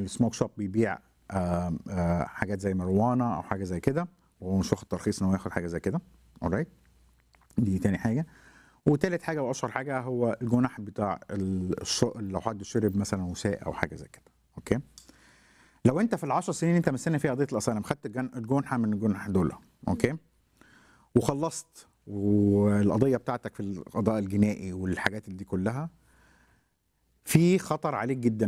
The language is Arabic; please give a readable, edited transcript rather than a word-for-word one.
السموك شوب بيبيع حاجات زي مروانه او حاجه زي كده، وهو مش واخد ترخيص ان هو ياخد حاجه زي كده. alright، دي تاني حاجه. وتالت حاجه واشهر حاجه هو الجنح بتاع لو حد شرب مثلا وساء او حاجه زي كده. اوكي، لو انت في ال10 سنين انت مستني فيها قضيه الاسylum خدت الجنحه من الجنح دول، اوكي، وخلصت والقضيه بتاعتك في القضاء الجنائي والحاجات دي كلها، في خطر عليك جدا